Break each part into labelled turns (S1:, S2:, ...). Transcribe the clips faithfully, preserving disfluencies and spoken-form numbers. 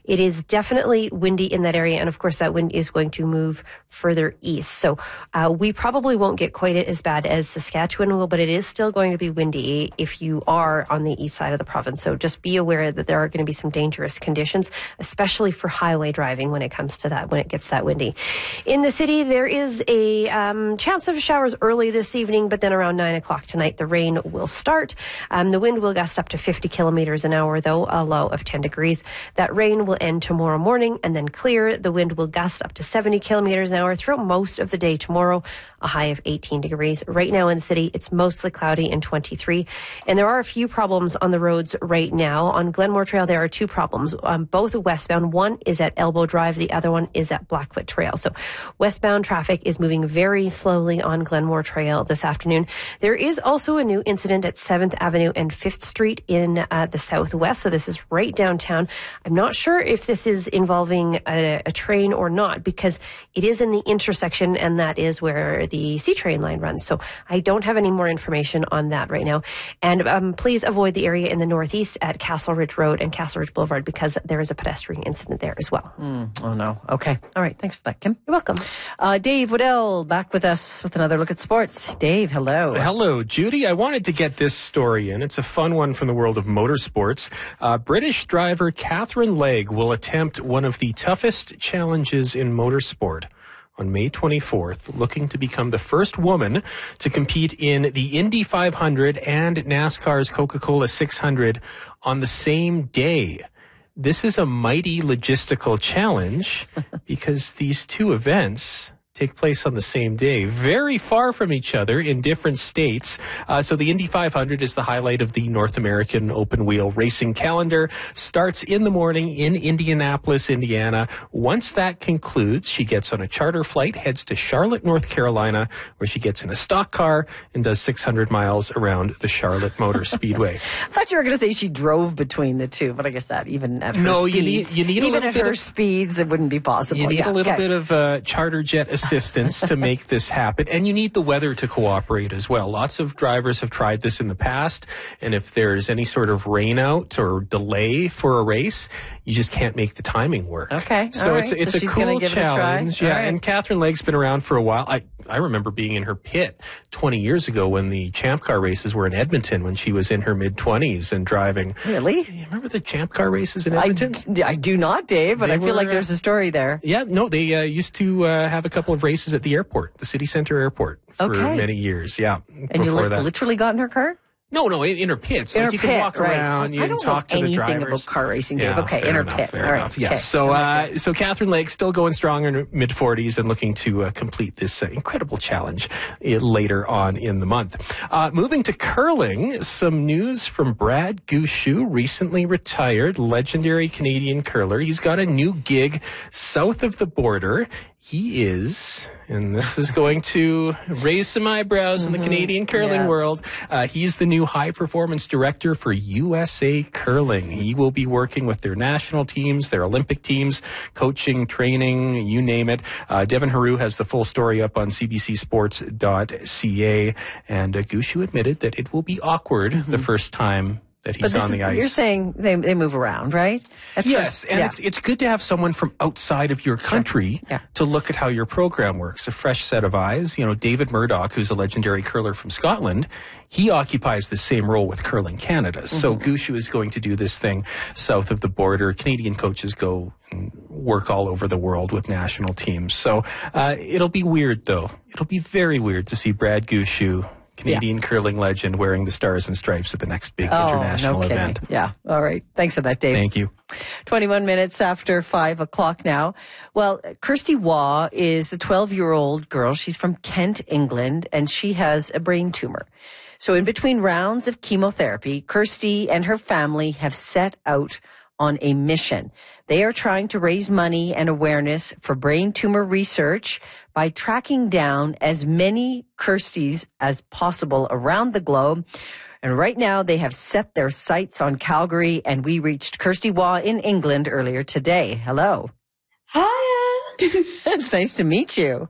S1: It is definitely windy in that area. And of course, that wind is going to move further east. So uh, we probably won't get quite as bad as Saskatchewan will, but it is still going to be windy if you are on the east side of the province. So just be aware that there are going to be some dangerous conditions, especially for highway driving when it comes to that, when it gets that windy. In the city, there is a um, chance of showers early this evening, but then around nine o'clock tonight, the rain will start. Um, the wind will gust up to fifty kilometers an hour, though, a low of ten degrees. That rain will end tomorrow morning and then clear. The wind will gust up to seventy kilometers an hour throughout most of the day tomorrow, a high of eighteen degrees. Right now in the city, it's mostly cloudy and twenty-three. And there are a few problems on the roads right now. On Glenmore Trail, there are two problems, um, both westbound. One is at Elbow Drive. The other one is at Blackfoot Trail. So westbound traffic is moving very slowly on Glenmore Trail this afternoon. There is also a new incident at seventh Avenue and fifth Street in uh, the southwest. So this is right downtown. I'm not sure if this is involving a, a train or not, because it is in the intersection, and that is where the C train line runs. So I don't have any more information on that right now. And um, please avoid the area in the northeast at Castle Ridge Road and Castle Ridge Boulevard, because there is a pedestrian incident there as well.
S2: Mm, oh, no. Okay. All right. Thanks for that, Kim.
S1: You're welcome.
S2: Uh, Dave Waddell back with us with another look at sports. Dave, hello.
S3: Hello, Judy. I wanted to get this story in. It's a fun one from the world of motorsports. Uh, British driver Katherine Legge will attempt one of the toughest challenges in motorsport on May twenty-fourth, looking to become the first woman to compete in the Indy five hundred and NASCAR's Coca-Cola six hundred on the same day. This is a mighty logistical challenge because these two events take place on the same day, very far from each other in different states. Uh, so the Indy five hundred is the highlight of the North American open wheel racing calendar. Starts in the morning in Indianapolis, Indiana. Once that concludes, she gets on a charter flight, heads to Charlotte, North Carolina, where she gets in a stock car and does six hundred miles around the Charlotte Motor Speedway.
S2: I thought you were going to say she drove between the two, but I guess that even at her
S3: no,
S2: speeds,
S3: you need, you need
S2: even
S3: a
S2: at
S3: bit
S2: her
S3: of,
S2: speeds, it wouldn't be possible.
S3: You need
S2: yeah,
S3: a little
S2: okay.
S3: bit of uh, charter jet assistance to make this happen. And you need the weather to cooperate as well. Lots of drivers have tried this in the past. And if there's any sort of rain out or delay for a race, you just can't make the timing work.
S2: Okay.
S3: So
S2: All
S3: it's,
S2: right.
S3: it's
S2: so
S3: a
S2: she's
S3: cool
S2: give
S3: challenge.
S2: It a try.
S3: Yeah.
S2: Right.
S3: And Katherine Legge's been around for a while. I, I remember being in her pit twenty years ago when the Champ Car races were in Edmonton when she was in her mid twenties and driving.
S2: Really?
S3: You remember the Champ Car races in Edmonton?
S2: I, I do not, Dave, but
S3: They
S2: I feel
S3: were,
S2: like there's a story there.
S3: Yeah, no, they uh, used to uh, have a couple of races at the airport, the city center airport, for
S2: Okay.
S3: many years. Yeah.
S2: And you li-
S3: that.
S2: literally got in her car?
S3: No, no, in, in her pits.
S2: In
S3: like
S2: her
S3: you
S2: pit,
S3: can walk
S2: right.
S3: around, you
S2: I
S3: can
S2: don't
S3: talk
S2: know
S3: to the
S2: anything
S3: drivers.
S2: about car racing, Dave.
S3: Yeah,
S2: okay,
S3: fair
S2: in her
S3: enough,
S2: pit.
S3: Fair
S2: All right.
S3: enough. Yes.
S2: Okay.
S3: So, uh, so Katherine Legge still going strong in her mid forties and looking to uh, complete this uh, incredible challenge uh, later on in the month. Uh, moving to curling, some news from Brad Gushue, recently retired, legendary Canadian curler. He's got a new gig south of the border. He is, and this is going to raise some eyebrows in the Canadian curling
S2: Yeah.
S3: world. Uh, he's the new high performance director for U S A Curling. He will be working with their national teams, their Olympic teams, coaching, training, you name it. Uh, Devin Haru has the full story up on c b c sports dot c a, and uh, Gushue admitted that it will be awkward mm-hmm. the first time that he's
S2: but this
S3: on the
S2: is,
S3: ice.
S2: You're saying they they move around, right? At
S3: yes,
S2: first,
S3: and
S2: yeah.
S3: it's it's good to have someone from outside of your country
S2: Sure. Yeah.
S3: to look at how your program works. A fresh set of eyes. You know, David Murdoch, who's a legendary curler from Scotland, he occupies the same role with Curling Canada. Mm-hmm. So Gushue is going to do this thing south of the border. Canadian coaches go and work all over the world with national teams. So uh, it'll be weird, though. It'll be very weird to see Brad Gushue, Canadian yeah. curling legend, wearing the Stars and Stripes at the next big
S2: oh,
S3: international
S2: no kidding.
S3: event.
S2: Yeah. All right. Thanks for that, Dave.
S3: Thank you.
S2: twenty-one minutes after five o'clock now. Well, Kirsty Waugh is a twelve-year-old girl. She's from Kent, England, and she has a brain tumor. So in between rounds of chemotherapy, Kirsty and her family have set out on a mission. They are trying to raise money and awareness for brain tumor research by tracking down as many Kirstys as possible around the globe. And right now they have set their sights on Calgary, and we reached Kirsty Waugh in England earlier today. Hello.
S4: Hi.
S2: It's nice to meet you.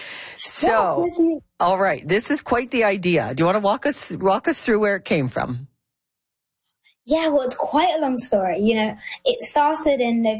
S2: So,
S4: yes, nice
S2: all right, this is quite the idea. Do you want to walk us walk us through where it came from?
S4: Yeah, well, it's quite a long story. You know, it started in